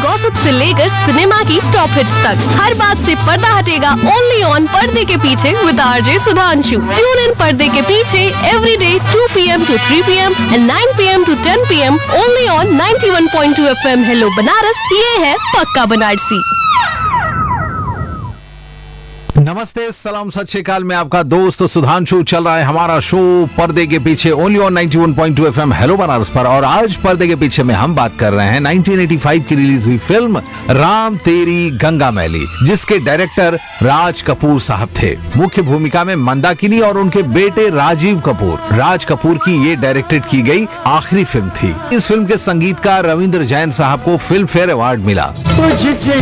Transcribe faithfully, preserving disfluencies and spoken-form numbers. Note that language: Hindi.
गॉसिप से लेकर सिनेमा की टॉप हिट्स तक, हर बात से पर्दा हटेगा ओनली ऑन पर्दे के पीछे with RJ Sudhanshu. Tune in पर्दे के पीछे every day to P M to three P M and nine P M to ten P am only on ninety one point two F M. Hello Banaras, ये है पक्का बनारसी। नमस्ते, सलाम, सत श्री अकाल। मैं आपका दोस्त सुधांशु। चल रहा है हमारा शो पर्दे के पीछे only on ninety one point two FM hello Banaras पर। और आज पर्दे के पीछे में हम बात कर रहे हैं नाइंटीन एटी फाइव की रिलीज हुई फिल्म राम तेरी गंगा मैली, जिसके डायरेक्टर राज कपूर साहब थे। मुख्य भूमिका में मंदाकिनी और उनके बेटे राजीव कपूर। राज कपूर की ये डायरेक्टेड की गई आखिरी फिल्म थी। इस फिल्म के संगीतकार रविंद्र जैन साहब को फिल्म फेयर अवार्ड मिला। तुझसे